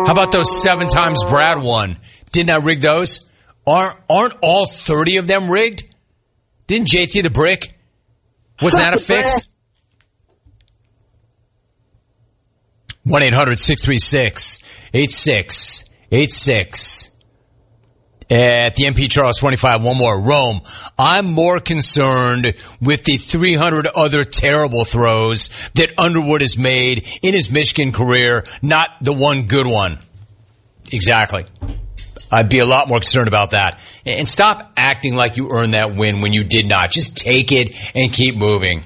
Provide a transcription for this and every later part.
How about those 7 times Brad won? Didn't I rig those? Aren't all 30 of them rigged? Didn't JT the Brick? Wasn't that a fix? 1-800-636-8686. At the MP Charles 25, one more. Rome, I'm more concerned with the 300 other terrible throws that Underwood has made in his Michigan career, not the one good one. Exactly. I'd be a lot more concerned about that. And stop acting like you earned that win when you did not. Just take it and keep moving.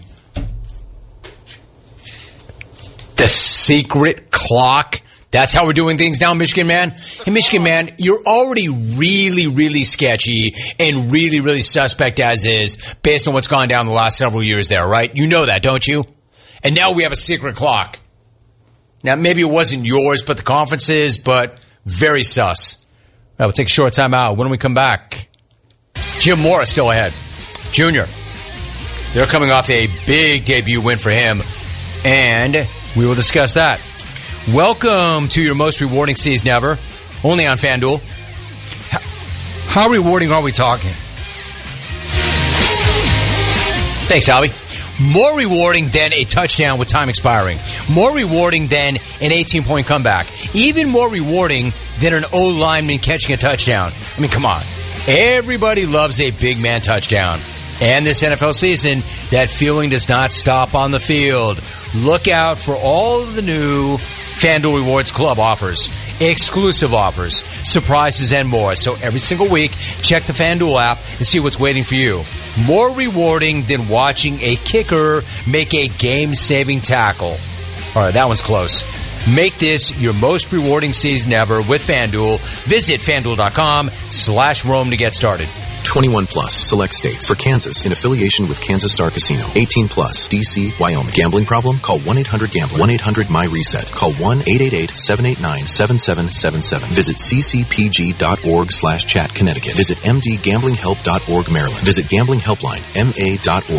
The secret clock. That's how we're doing things now, Michigan man. Hey, Michigan man, you're already really, really sketchy and really, really suspect as is based on what's gone down the last several years there, right? You know that, don't you? And now we have a secret clock. Now, maybe it wasn't yours, but the conference is, but very sus. All right, we'll take a short time out. When we come back, Jim Morris still ahead. Junior. They're coming off a big debut win for him, and we will discuss that. Welcome to your most rewarding season ever, only on FanDuel. How rewarding are we talking? Thanks, Albie. More rewarding than a touchdown with time expiring. More rewarding than an 18-point comeback. Even more rewarding than an O-lineman catching a touchdown. I mean, come on. Everybody loves a big man touchdown. And this NFL season, that feeling does not stop on the field. Look out for all of the new FanDuel Rewards Club offers, exclusive offers, surprises, and more. So every single week, check the FanDuel app and see what's waiting for you. More rewarding than watching a kicker make a game-saving tackle. All right, that one's close. Make this your most rewarding season ever with FanDuel. Visit FanDuel.com/Rome to get started. 21 plus, select states. For Kansas, in affiliation with Kansas Star Casino. 18 plus, D.C., Wyoming. Gambling problem? Call 1-800-GAMBLER. 1-800-MY-RESET. Call 1-888-789-7777. Visit ccpg.org/chat, Connecticut. Visit mdgamblinghelp.org, Maryland. Visit gamblinghelpline, ma.org.